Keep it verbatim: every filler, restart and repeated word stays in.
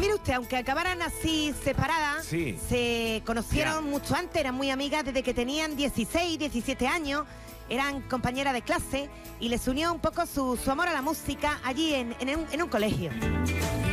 mire usted, aunque acabaran así separadas, sí. se conocieron Ya. mucho antes, eran muy amigas desde que tenían dieciséis, diecisiete años, eran compañeras de clase y les unió un poco su, su amor a la música allí en, en, un, en un colegio.